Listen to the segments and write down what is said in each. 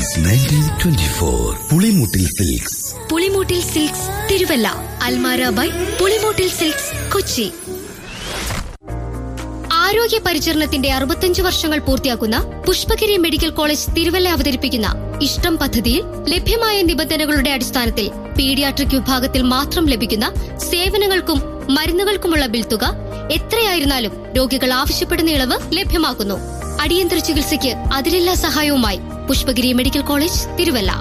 Since 1924. Pulimoottil silks. Pulimoottil silks Thiruvalla. Almara by Pulimoottil silks Kochi. ആരോഗ്യ പരിചരണത്തിന്റെ 65 വർഷങ്ങൾ പൂർത്തിയാക്കുന്ന പുഷ്പഗിരി മെഡിക്കൽ കോളേജ് തിരുവല്ല അവതരിപ്പിക്കുന്ന ഇഷ്ടം പദ്ധതിയിൽ ലഭ്യമായ നിബന്ധനകളുടെ അടിസ്ഥാനത്തിൽ പീഡിയാട്രിക് വിഭാഗത്തിൽ മാത്രം ലഭിക്കുന്ന സേവനങ്ങൾക്കും മരുന്നുകൾക്കുമുള്ള ബിൽ തുക എത്രയായിരുന്നാലും രോഗികൾ ആവശ്യപ്പെടുന്ന ഇളവ് ലഭ്യമാക്കുന്നു. അടിയന്തര ചികിത്സയ്ക്ക് അതിലെല്ലാ സഹായവുമായി പുഷ്പഗിരി മെഡിക്കൽ കോളേജ് തിരുവല്ല.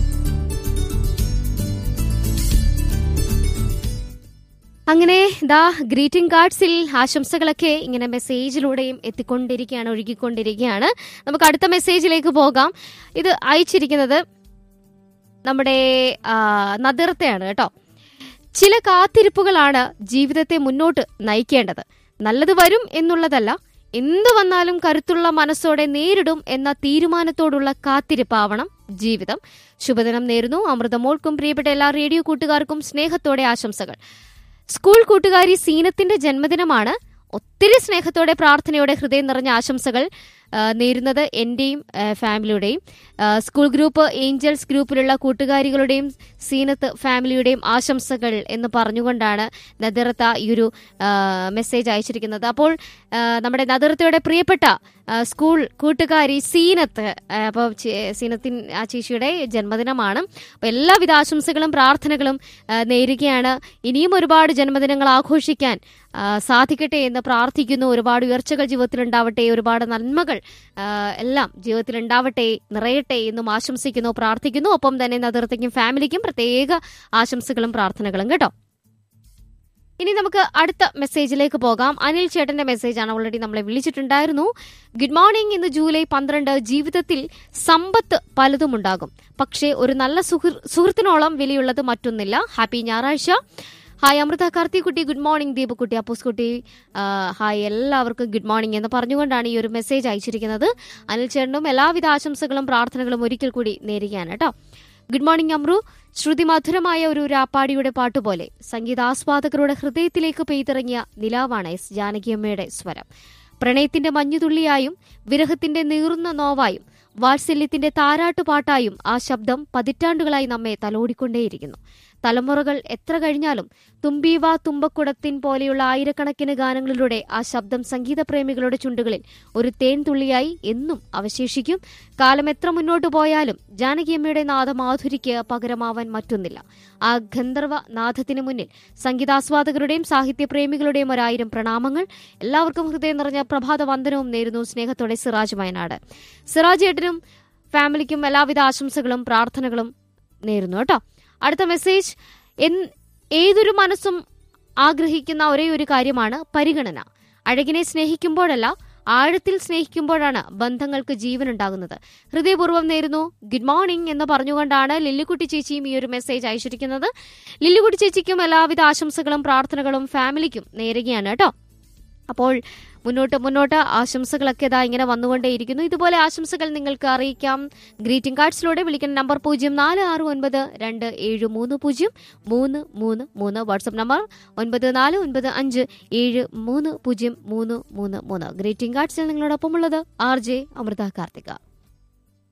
അങ്ങനെ ഗ്രീറ്റിംഗ് കാർഡ്സിൽ ആശംസകളൊക്കെ ഇങ്ങനെ മെസ്സേജിലൂടെയും ഒഴുകിക്കൊണ്ടിരിക്കുകയാണ്. നമുക്ക് അടുത്ത മെസ്സേജിലേക്ക് പോകാം. ഇത് അയച്ചിരിക്കുന്നത് നമ്മുടെ നദിർത്തയാണ് കേട്ടോ. ചില കാത്തിരിപ്പുകളാണ് ജീവിതത്തെ മുന്നോട്ട് നയിക്കേണ്ടത്. നല്ലത് വരും എന്നുള്ളതല്ല, എന്തു വന്നാലും കരുത്തുള്ള മനസ്സോടെ നേരിടും എന്ന തീരുമാനത്തോടുള്ള കാത്തിരിപ്പാവണം ജീവിതം. ശുഭദിനം നേരുന്നു. അമൃതമോൾക്കും പ്രിയപ്പെട്ട എല്ലാ റേഡിയോ കൂട്ടുകാർക്കും സ്നേഹത്തോടെ ആശംസകൾ. സ്കൂൾ കൂട്ടുകാരി സീനത്തിന്റെ ജന്മദിനമാണ്. ഒത്തിരി സ്നേഹത്തോടെ പ്രാർത്ഥനയോടെ ഹൃദയം നിറഞ്ഞ ആശംസകൾ നേരുന്നത് എന്റെയും ഫാമിലിയുടെയും സ്കൂൾ ഗ്രൂപ്പ് ഏഞ്ചൽസ് ഗ്രൂപ്പിലുള്ള കൂട്ടുകാരികളുടെയും സീനത്ത് ഫാമിലിയുടെയും ആശംസകൾ എന്ന് പറഞ്ഞുകൊണ്ടാണ് നദിറത്ത ഈ ഒരു മെസ്സേജ് അയച്ചിരിക്കുന്നത്. അപ്പോൾ നമ്മുടെ നദിറത്തയുടെ പ്രിയപ്പെട്ട സ്കൂൾ കൂട്ടുകാരി സീനത്ത്, അപ്പോൾ ആ ചേച്ചിയുടെ ജന്മദിനമാണ്. അപ്പോൾ എല്ലാവിധ ആശംസകളും പ്രാർത്ഥനകളും നേരുകയാണ്. ഇനിയും ഒരുപാട് ജന്മദിനങ്ങൾ ആഘോഷിക്കാൻ സാധിക്കട്ടെ എന്ന് പ്രാർത്ഥിക്കുന്നു. ഒരുപാട് ഉയർച്ചകൾ ജീവിതത്തിൽ ഉണ്ടാവട്ടെ, ഒരുപാട് നന്മകൾ എല്ലാം ജീവിതത്തിൽ ഉണ്ടാവട്ടെ, നിറയട്ടെ എന്നും ആശംസിക്കുന്നു, പ്രാർത്ഥിക്കുന്നു. ഒപ്പം തന്നെ നദിർത്തയ്ക്കും ഫാമിലിക്കും പ്രത്യേക ആശംസകളും പ്രാർത്ഥനകളും കേട്ടോ. ഇനി നമുക്ക് അടുത്ത മെസ്സേജിലേക്ക് പോകാം. അനിൽ ചേട്ടന്റെ മെസ്സേജാണ്. ഓൾറെഡി നമ്മളെ വിളിച്ചിട്ടുണ്ടായിരുന്നു. Good morning. ഇന്ന് ജൂലൈ 12. ജീവിതത്തിൽ സമ്പത്ത് പലതും ഉണ്ടാകും, പക്ഷേ ഒരു നല്ല സുഹൃത്തിനോളം വിലയുള്ളത് മറ്റൊന്നില്ല. ഹാപ്പി ഞായറാഴ്ച. Hi Amrita, കാർത്തിക്കുട്ടി, good morning. ദീപക്കുട്ടി, അപ്പൂസ്കുട്ടി, hi എല്ലാവർക്കും ഗുഡ് മോർണിംഗ് എന്ന് പറഞ്ഞുകൊണ്ടാണ് ഈ ഒരു മെസ്സേജ് അയച്ചിരിക്കുന്നത്. അനിൽ ചേട്ടനും എല്ലാവിധ ആശംസകളും പ്രാർത്ഥനകളും ഒരിക്കൽ കൂടി നേരുകയാണ് കേട്ടോ. Good morning അമ്രു. ശ്രുതി മധുരമായ ഒരു രാപ്പാടിയുടെ പാട്ടുപോലെ സംഗീതാസ്വാദകരുടെ ഹൃദയത്തിലേക്ക് പെയ്തിറങ്ങിയ നിലാവാണ് എസ് ജാനകിയമ്മയുടെ സ്വരം. പ്രണയത്തിന്റെ മഞ്ഞുതുള്ളിയായും വിരഹത്തിന്റെ നീറുന്ന നോവായും വാത്സല്യത്തിന്റെ താരാട്ടുപാട്ടായും ആ ശബ്ദം പതിറ്റാണ്ടുകളായി നമ്മെ തലോടിക്കൊണ്ടേയിരിക്കുന്നു. തലമുറകൾ എത്ര കഴിഞ്ഞാലും തുമ്പീവ തുമ്പക്കുടത്തിൻ പോലെയുള്ള ആയിരക്കണക്കിന് ഗാനങ്ങളിലൂടെ ആ ശബ്ദം സംഗീതപ്രേമികളുടെ ചുണ്ടുകളിൽ ഒരു തേൻ തുള്ളിയായി എന്നും അവശേഷിക്കും. കാലം എത്ര മുന്നോട്ടു പോയാലും ജാനകിയമ്മയുടെ നാദമാധുരിക്ക് പകരമാവാൻ മറ്റൊന്നില്ല. ആ ഗന്ധർവ നാദത്തിന് മുന്നിൽ സംഗീതാസ്വാദകരുടെയും സാഹിത്യപ്രേമികളുടെയും 1000 പ്രണാമങ്ങൾ. എല്ലാവർക്കും ഹൃദയം നിറഞ്ഞ പ്രഭാത വന്ദനവും നേരുന്നു. സ്നേഹത്തോടെ സിറാജ് വയനാട്. സിറാജ് ഏട്ടനും ഫാമിലിക്കും എല്ലാവിധ ആശംസകളും പ്രാർത്ഥനകളും നേരുന്നു കേട്ടോ. അടുത്ത മെസ്സേജ്. ഏതൊരു മനസ്സും ആഗ്രഹിക്കുന്ന ഒരേ ഒരു കാര്യമാണ് പരിഗണന. അഴകിനെ സ്നേഹിക്കുമ്പോഴല്ല, ആഴത്തിൽ സ്നേഹിക്കുമ്പോഴാണ് ബന്ധങ്ങൾക്ക് ജീവനുണ്ടാകുന്നത്. ഹൃദയപൂർവ്വം നേരുന്നു. ഗുഡ് മോർണിംഗ് എന്ന് പറഞ്ഞുകൊണ്ടാണ് ലില്ലിക്കുട്ടി ചേച്ചിയും ഈ ഒരു മെസ്സേജ് അയച്ചിരിക്കുന്നത്. ലില്ലിക്കുട്ടി ചേച്ചിക്കും എല്ലാവിധ ആശംസകളും പ്രാർത്ഥനകളും ഫാമിലിക്കും നേരുകയാണ് കേട്ടോ. അപ്പോൾ മുന്നോട്ട് ആശംസകളൊക്കെ ഇങ്ങനെ വന്നുകൊണ്ടേയിരിക്കുന്നു. ഇതുപോലെ ആശംസകൾ നിങ്ങൾക്ക് അറിയിക്കാം. ഗ്രീറ്റിംഗ് കാർഡ്സിലൂടെ വിളിക്കുന്ന number 0469230333. WhatsApp number 9495730333. Greeting കാർഡ്സിൽ നിങ്ങളോടൊപ്പമുള്ളത് RJ Amrita Karthika.